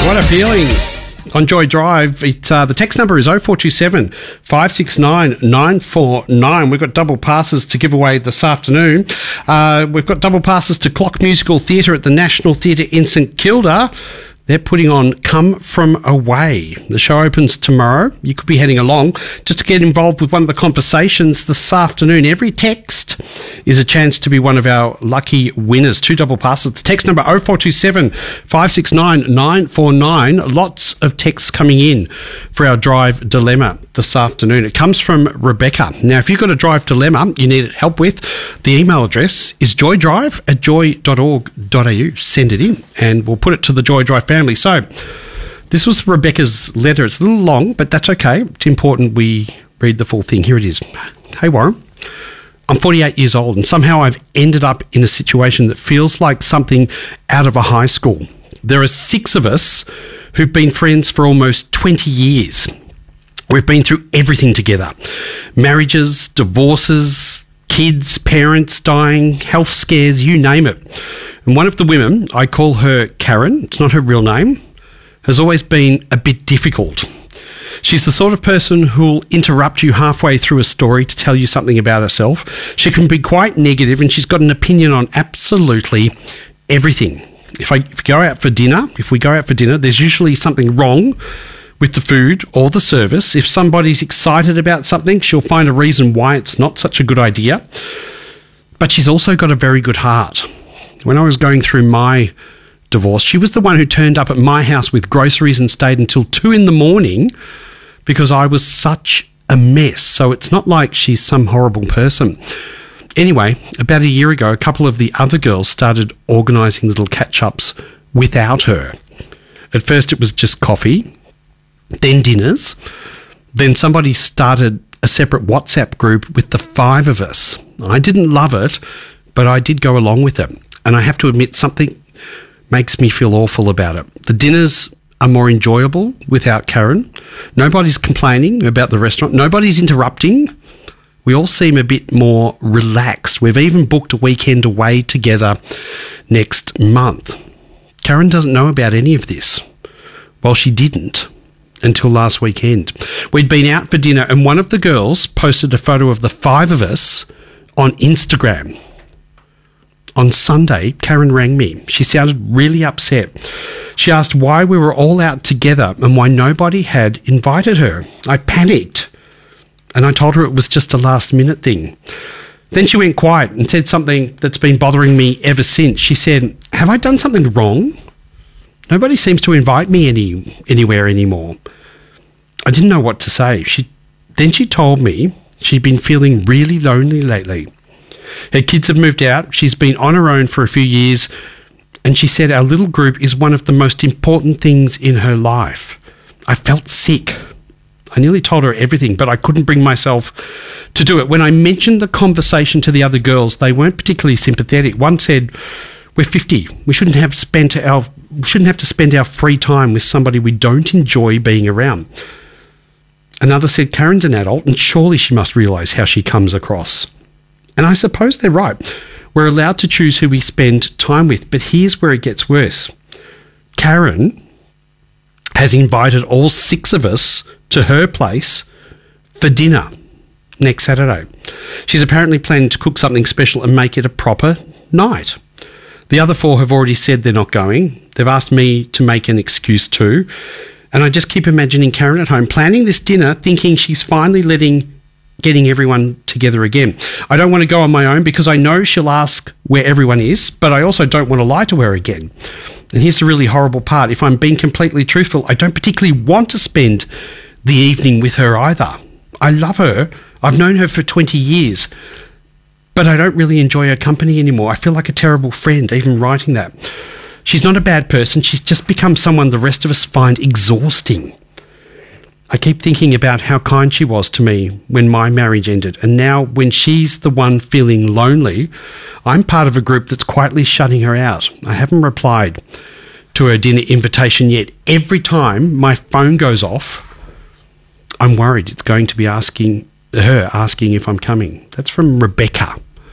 What a feeling. On Joy Drive, the text number is 0427 569 949. We've got double passes to give away this afternoon. We've got double passes to Clock Musical Theatre at the National Theatre in St Kilda. They're putting on Come From Away. The show opens tomorrow. You could be heading along just to get involved with one of the conversations this afternoon. Every text is a chance to be one of our lucky winners. 2 double passes. The text number 0427 569 949. Lots of texts coming in for our drive dilemma this afternoon. It comes from Rebecca. Now, if you've got a drive dilemma you need help with, the email address is joydrive@joy.org.au. Send it in and we'll put it to the Joy Drive family. So, this was Rebecca's letter. It's a little long, but that's okay. It's important we read the full thing. Here it is. Hey, Warren. I'm 48 years old and somehow I've ended up in a situation that feels like something out of a high school. There are 6 of us who've been friends for almost 20 years. We've been through everything together. Marriages, divorces, kids, parents dying, health scares, you name it. And one of the women, I call her Karen, it's not her real name, has always been a bit difficult. She's the sort of person who'll interrupt you halfway through a story to tell you something about herself. She can be quite negative and she's got an opinion on absolutely everything. If we go out for dinner, there's usually something wrong with the food or the service. If somebody's excited about something, she'll find a reason why it's not such a good idea. But she's also got a very good heart. When I was going through my divorce, she was the one who turned up at my house with groceries and stayed until 2 a.m. because I was such a mess. So it's not like she's some horrible person. Anyway, about a year ago, a couple of the other girls started organising little catch-ups without her. At first it was just coffee, then dinners, then somebody started a separate WhatsApp group with the 5 of us. I didn't love it, but I did go along with it. And I have to admit, something makes me feel awful about it. The dinners are more enjoyable without Karen. Nobody's complaining about the restaurant. Nobody's interrupting. We all seem a bit more relaxed. We've even booked a weekend away together next month. Karen doesn't know about any of this. Well, she didn't until last weekend. We'd been out for dinner and one of the girls posted a photo of the 5 of us on Instagram. On Sunday, Karen rang me. She sounded really upset. She asked why we were all out together and why nobody had invited her. I panicked and I told her it was just a last-minute thing. Then she went quiet and said something that's been bothering me ever since. She said, "Have I done something wrong? Nobody seems to invite me anywhere anymore." I didn't know what to say. Then she told me she'd been feeling really lonely lately. Her kids have moved out. She's been on her own for a few years. And she said our little group is one of the most important things in her life. I felt sick. I nearly told her everything, but I couldn't bring myself to do it. When I mentioned the conversation to the other girls, they weren't particularly sympathetic. One said, "We're 50. We shouldn't have to spend our free time with somebody we don't enjoy being around." Another said, "Karen's an adult and surely she must realise how she comes across." And I suppose they're right. We're allowed to choose who we spend time with, but here's where it gets worse. Karen has invited all 6 of us to her place for dinner next Saturday. She's apparently planning to cook something special and make it a proper night. The other 4 have already said they're not going. They've asked me to make an excuse too. And I just keep imagining Karen at home planning this dinner, thinking she's finally getting everyone together again. I don't want to go on my own because I know she'll ask where everyone is, but I also don't want to lie to her again. And here's the really horrible part. If I'm being completely truthful, I don't particularly want to spend the evening with her either. I love her. I've known her for 20 years, but I don't really enjoy her company anymore. I feel like a terrible friend even writing that. She's not a bad person. She's just become someone the rest of us find exhausting. I keep thinking about how kind she was to me when my marriage ended. And now when she's the one feeling lonely, I'm part of a group that's quietly shutting her out. I haven't replied to her dinner invitation yet. Every time my phone goes off, I'm worried it's going to be asking if I'm coming. That's from Rebecca.